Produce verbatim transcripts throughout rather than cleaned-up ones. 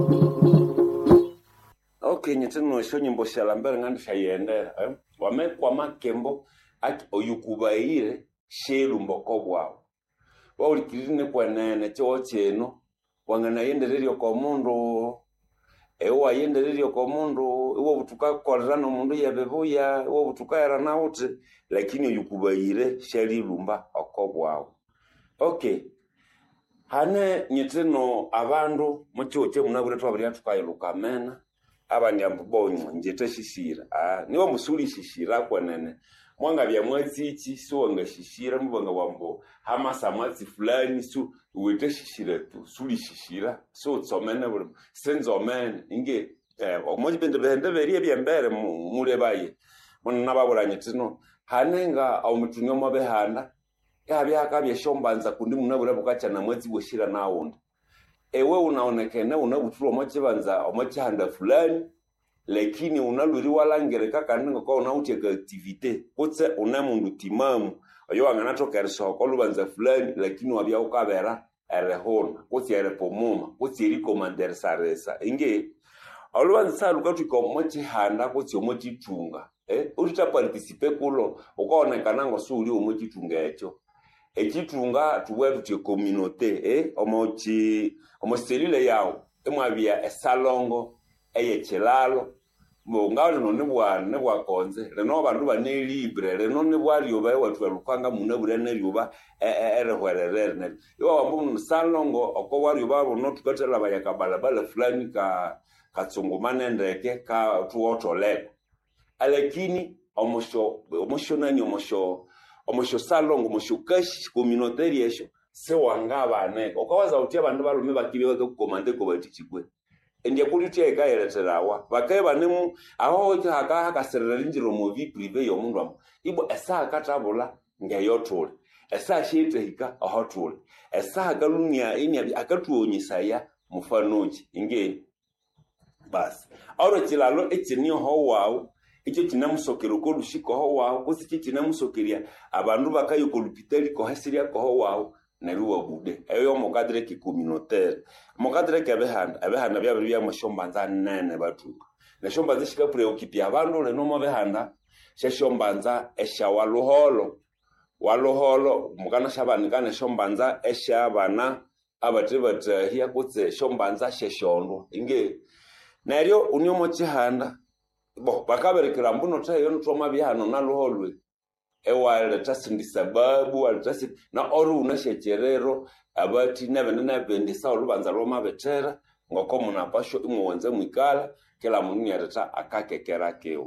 Okay, nyeteno sho nyimbo shalambere ngandi shayendera eh? Wame kwa makembo ati oyukubaire shelu mbokobwa wa ulikirine kwa nene cho cheno wangana yendereryo kwa mundu ewa yendereryo kwa mundu ewa butuka korana mundu yabebuya ewa butuka era nauti lakini oyukubaire sheli lumba okobwa. Okay, hane nyeteno abandu muchoche munabure twabiri tukayiluka mena abandi ambonyo njete shishira ah niwo musuli shishira kwa nene mwanga bya mwazichi so nga shishira mbanga wambo hama samati fulani so wete shishira tu suli shishira so tsomene buri senzo men inge eh omoji bende bende beri byembere mure baye monna babulanye tino hanenga au mutunyo mabehanda yabya akabye shombanza kundi munabura bukacha na mwezi boshira nawonda ewe unaonekana unabutura omochibanza omochihanda fulani lakini unaluri walangereka kanenga kwa unauteka activite kutse unamundu timamu ayo angana tokerso ko lubanza fulani lakini wabya ukabera erehona kutse erepomuma kutse iri commander saresa inge olubanza salukatu ko mochihanda kutse omochitunga eh urita participe kulo ukaonekana ngo suri omochitunga echo echitunga tuwetu che communauté eh omochi omoselile yawo emwabia esalongo eyechelalo mongawo no nebwa nebwa konze reno bandu bane libre reno nebwa lyoba watu lukanga munabure ne lyoba erehwerere ne yo wambu salongo okwa lyoba bono tukatela bayakabala bala fulani ka katsungumane ndeke ka tuotoleko alekini omosho omosho nani omosho omosho salongo omosho kashi communautaire yesho se wangaba ne okawaza uti abantu balume bakibiwe ko komande ko batichikwe endya kuliti ekayeleterawa bakaye banemu aho haka hakaserera linjiro mu vie privé yo mundu amo ibo esa katabula ngeyotule esa shite hika ahotule esa galunya inya akatuonyisaya mufanoji inge bas aro chilalo echinio ho wawo icho kinamusokero ko lushiko ho wawo kusi kinamusokeria abantu bakayo ko lupitali ko hasiria ko ho wawo na ruwa bude eyo mokadre ki communautaire mokadre ke behanda abehanda bya bya mashombanza nene batuka na shombanza shika preoccupy abantu le no mabehanda sheshombanza esha waluholo waluholo mukana shabani kana shombanza esha bana abate bata hiya kutse shombanza sheshondo inge naryo unyomo chihanda bo bakaberekera mbuno tayo ntoma byano na luholwe ewa letasindi sababu aletasi na oru unashecherero abati nebe nebe sa olubanza roma betera ngoko munapasho imwenze mwikala kila munni yatata akakekera kewe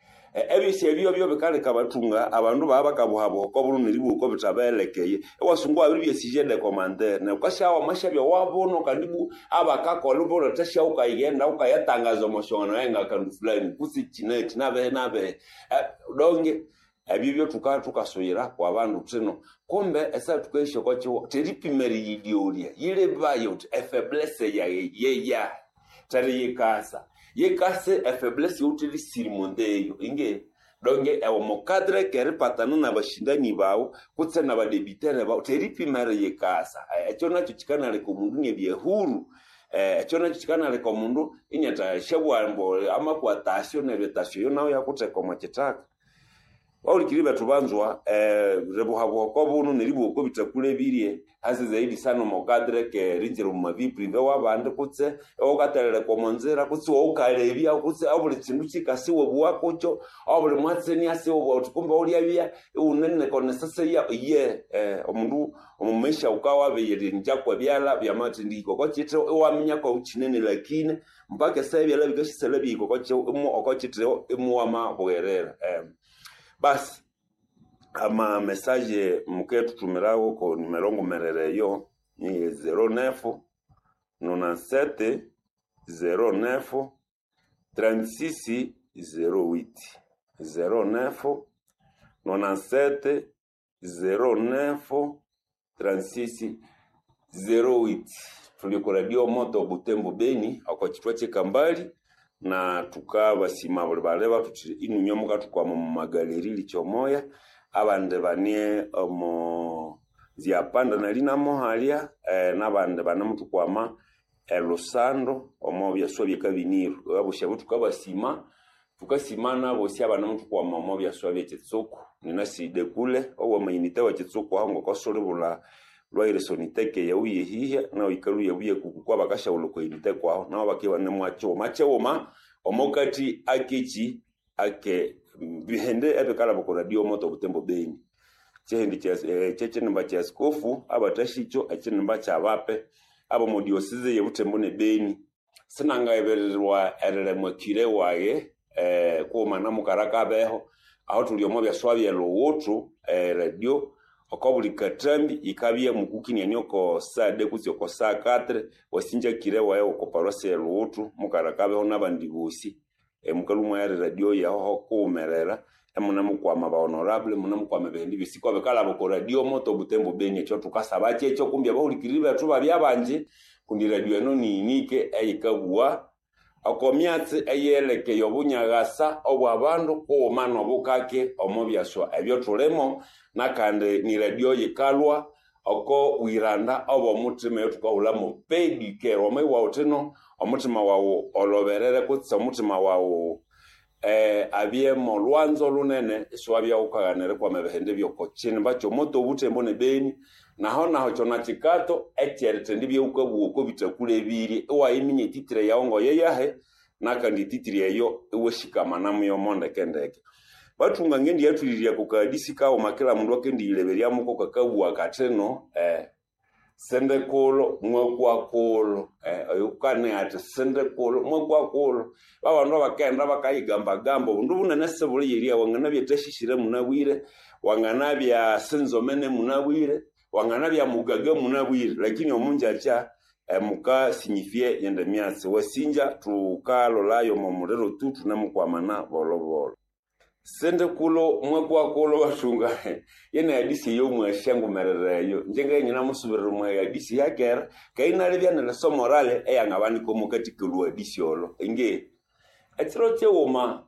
ebise ebyo byo bekale kabatunga abantu baba kabuhabo ko buruniri buko bitabelekeye ewasungu abiri byesije de commander ne ukashawa mashabyo wabono kandibu abakakola ubona tasha ukayenda ukayatangaza moshona yenga kandu fulani kusi chineti nabe nabe donge ebibyo tuka tukasoyira kwa bandu tsino kombe esa tukesho kwa cyo teripimeri idioria yile bayo faiblesse ya ye ya tari yekasa yekase faiblesse utili sirimondeyo inge donge ewo mokadre kere patana na bashindani bawo kutse na badebitere bawo teripimeri yekasa echo nacho chikana le komundu nye huru eh echo nacho chikana le komundu inyata shebwa mbo ama kwa tasio na betasio nawo yakute koma chitaka wali kiriba tubanzwa eh rebuhabo ko bunu niribu ko bitakule birie hasi zaidi sana mokadre ke rinjero mu mavi privé wabande kutse okaterere ko monzera kutse okarebya kutse abuli kintu kikasiwe buwako cyo abuli mwatseni asiwe otukumba oli abya unene kone sasa ya ye eh omundu omumesha ukawa beyeri njakwa byala byamati ndiko ko kitro wamenya ko ukinene lakini mpaka sasa byala bigashisela biko ko cyo mu okotitro emuwama bwerera eh basi ama message muketu tumirawo ko numero ngomerere yo ni zero neuf ninety-seven zero neuf trente-six zero huit zero neuf ninety-seven zero neuf trente-six zero huit tuliko radio moto Butembo Beni akwa chekambali na tukaba simabule baleba tuti inunyo muka tukwa mu magaleri lichomoya abande banie omo ziapanda na lina mohalia eh, nabande banamutukwama elosando omobya swabye kabiniru abushabu tukabasima tukasimana bosi abana mtu kwa omobya swabye kitsuko ninaside kule owo mayinite wa kitsuko hango kosole bula lwaire soniteke ya uye hiya na wikalu ya uye kukukwa bakasha uloko inite kwao na bakiwa ne mwacho macho ma omokati akichi ake bihende abekala bako radio moto butembo beni chendi cheche namba cha skofu abatashicho ache namba cha bape abo modiosize ye butembo ne beni sinanga eberwa erere mwakire waye eh ko mana mukaraka beho aho tuliomo bya swabye lo wotu eh, radio okobuli katambi ikabye mukukini anyoko sade kuzyo ko saa katre wasinja kire waye okoparose lo wotu mukaraka beho nabandi bosi e mukalumwa ya radio ya ho kumerera emuna mukwama ba honorable muna mukwama bendi bisiko bekala bako radio moto butembo beni cyo tukasaba cyo kumbya bahulikiriba tuba byabanje kundi radio eno ni nike eyikabua akomyatse eyeleke yobunyagasa obwabandu ko mano bukake omobyaswa ebyo tulemo nakande ni radio yikalwa oko wiranda obo mutima yotukahula mu pedike omwe wa uteno omutima wawo oloberere kutsa omutima wawo eh abye mo lwanzo lunene swabya ukaganere kwa mebehende byokochini bacho moto butembo ne beni naho naho chona chikato echerete ndibye ukabuko bitakule biri ewa iminye titire yaongo yeyahe nakandi titire yo eweshikamana muyo monde kendeke batunga ngendi yatuliriya kukadisika o makela mundu akendi ileberia muko kakabwa kateno eh sende kolo mwakwa kolo eh ayukane ati sende kolo mwakwa kolo babantu bakenda bakayigamba gambo bundu bunene sebuli yiriya wangana byetashishire munabwire wangana bya senzomene munabwire wangana bya mugaga munabwire lakini omunja cha eh, muka signifie yende myasi wasinja tukalo layo momurero tutu namukwamana bolobolo sende kulo mwakwa kulo bashunga yene hadisi yo mwashangu merereyo njenga nyina musubirira mwe hadisi yakera kaina bya na so morale eyanga bani ko mukati kulu hadisi yolo nge atiro cheoma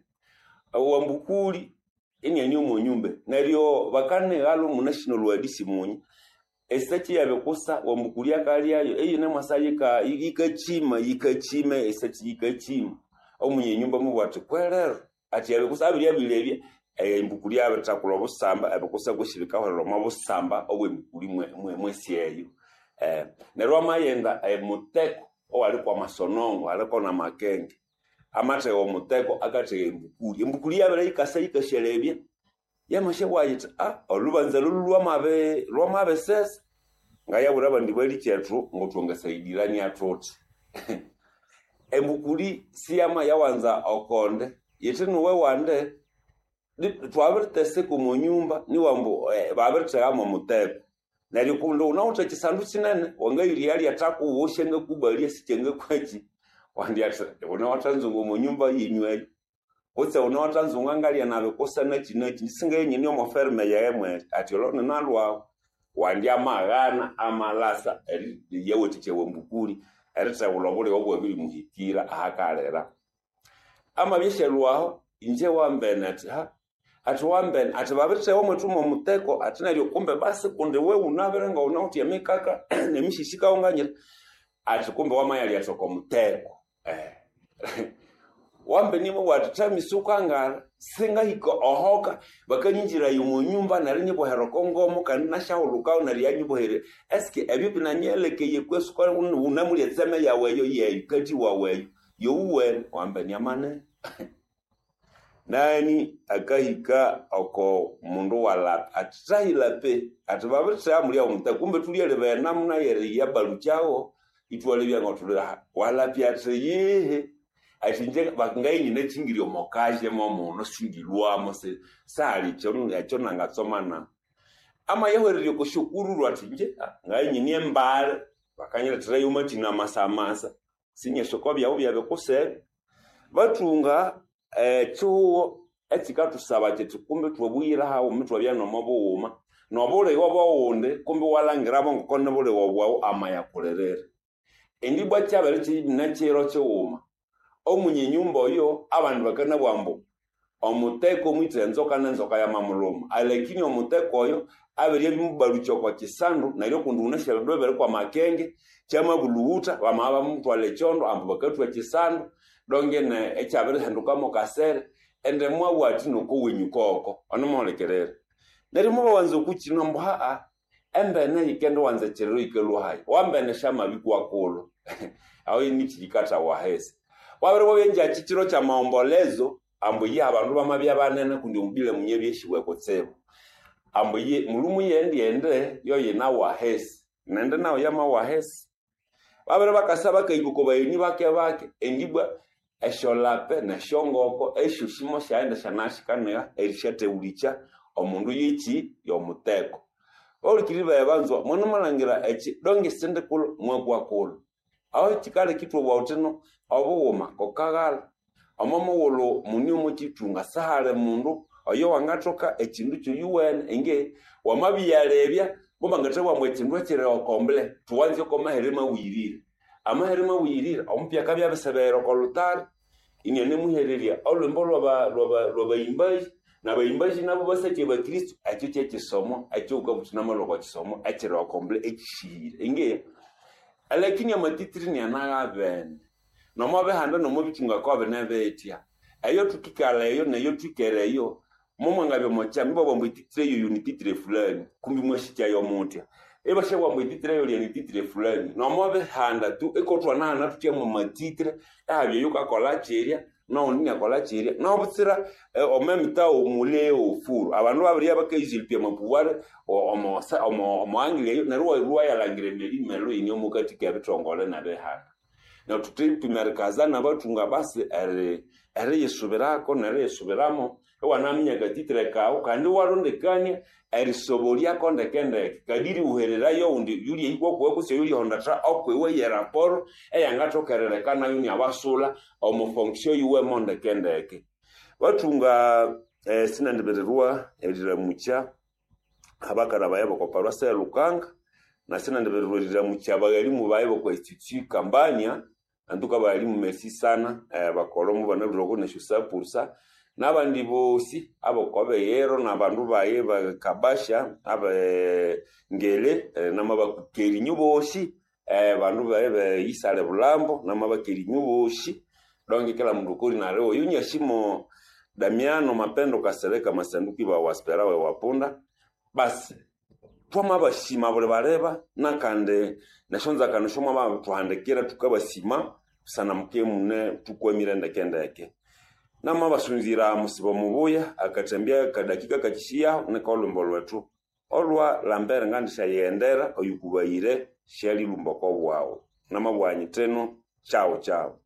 awambukuli enyanyo mu nyumbe nalyo bakane galo mu national hadisi munyi esachi yabekusa wambukuli akali ayo eyo ne masayika ikachima ikachime esachi ikachima omunye nyumba mu bwatu kwerero ati yabekusabiria bilebye embukuli abatakula busamba abakusa kushibika horo mu busamba obwe mbukuli mwe mwesi eyo eh nerwa mayenda emuteko owali kwa masonongo aleko na makenge amate wo muteko akate embukuli embukuli yabere ikasa ikashelebye yamashe wayita ah olubanza lulwa mabe lwa mabe ses ngaya buraba ndibali chetru ngotunga saidirani atoti embukuli siyama yawanza okonde yetinu we wande twabirtese ku mu nyumba ni wambo eh, babirtega mu muteko nari kundo unauta chisandu kinene wangayiri yali ataku woshenge kubalia sikenge kwachi wandi ata unawatanzungu mu nyumba yinywe utse unawatanzungu ngali nabe kosana chinachi singa yenye omo ferme ya emwe ati olone nalwa wandi amagana amalasa yewe tichewe mbukuli erita ulobole obwe bili muhikira ahakalera ama byeshelwaho inje wambene ati ha ati wambene ati babirite omwetumo muteko ati nalyo kumbe basi kunde we unaberenga unauti ya mikaka nemishishika onganyira ati kumbe wamayali atoko muteko eh wambe nimo watami sukangara singa hiko ohoka bakanyinjira yumu nyumba narinye bohero kongomo kanina shahulukao nariyanyi bohere eske ebyo binanyeleke yekwesu kwa unamuli etseme yawe yo yeyu kati wawe yo uwe wambe nyamane nani akahika oko mundu wala atahila pe atubabirisa muri ya umta kumbe tuliyele be namuna yeri yabalu chao itwale bya ngotula wala pyateye atinje bakangayi ne chingiro mokaje momo no singilwa mose sali chonu acho nangatsomana ama yehwerere ko shukuru atinje ngayi nyine mbale bakanyira tirayo matina masamasa sinye shokobya ubya bekose batunga eh chuo etikatu sabaje tukumbe twabuyira hawo mitwa bya no mabuma no bole wabawonde kumbe walangirabo ngokone bole wabwawo amaya kurerere endi bwa cyabere kinachero cyoma omunye nyumba yo abantu bakana bwambo omuteko mwitse nzoka nanzoka ya mamuloma alekini omuteko yo abiri bimubalucho kwa kisandu na ile kundu unesha dobere kwa makenge chama buluuta bamaba mtu alechondo ambo bakatu wa kisandu donge ne echabere handuka mo kasere ende mwa wati no ko wenyukoko ono molekerere neri mo wanzo kuchino mbo ha embe ne yikendo wanze chero ikelo hai wambe ne shama bikwa kolo aho ni chikata wa hese wabere boyenja chichiro cha maombolezo ambo yi abantu bamabya banene kundi umbile munye byeshibwe kotsebo ambo yi mulumu yendi ende yo yina wa hese nende nawo yama wa hese babere bakasaba kayiguko bayini bake bake endibwa esholape na shongoko eshushimo shaenda shanashikana erishate ulicha omundu yichi yomuteko olikiriba yabanzwa mwana malangira echi donge sende kulo mwagwa kulo aho chikale kitu wauteno obowoma kokagala amamo wolo munyomo chitunga sahale mundu oyo wangatoka echindu cyo yuwen enge wamabiyalebya bomba ngatewa mwetindu ekire okomble tuwanze ko maherema wirire amaherema wirire ompya kabya besebero kolutari inyene muhereria olumbo lwa lwa lwa imbaji na baimbaji nabo baseke ba Kristo acyo cye kisomo acyo ukabutunama lwa kisomo ekire okomble ekishire enge alakini amatitiri ni anagaben no mabe handa no mubitunga ko benebetia ayo tukikala yo na yo tukeleyo momo ngabe mocha mbo bombo titire yo unititire fulani kumbi mwashikya yo mutia eba shewa mbo titire yo ni titire fulani no mabe handa tu ekotwa na na tutia mu matitire abyo yo kakola cheria no ni akola cheria no butsira o memta o mule o furu abantu babiri abakayizilpia mapuware o omo omo omo angile na ruwa ruwa ya langire meli melo inyo mukati kya bitongole na be handa na tutimmerikaza nabatunga basi ere ere yesubirako na ere yesuberamo wanaminya gatitire kawo kandi warondekanya eri sobolia konde kende kadiri uherera yo undi yuli iko kwa kuse yuli hondatra okwe ye raporo eyangatokerereka yuni abasula omu fonction yuwe monde kende eke batunga eh, sina ndebererwa erira mucha habakara bayebo ko parwasa Lukanga na sina ndebererwa erira mucha bagali mu bayebo ko institut Kambania antuka bali mu merci sana eh, bakolomu banabiroko neshusa pursa nabandi bosi abo kobe yero nabandu baye bakabasha aba ngele eh, namabakeri nyuboshi eh bandu baye isale bulambo namabakeri nyuboshi donge kala mundu kuri na leo yunya shimo Damiano Mapendo Kasereka masanduki ba waspera we wapunda basi twama bashima bole bareba nakande nashonza kanushoma ba tuhandekera tukabasima sana mkemune tukwemira ndekenda yake nama basunzira musibo mubuya akatembea kadakika kakishia nekolombo lwetu olwa Lambert ngandisha yendera oyukubayire shali lumboko bwawo nama bwanyi teno chao chao.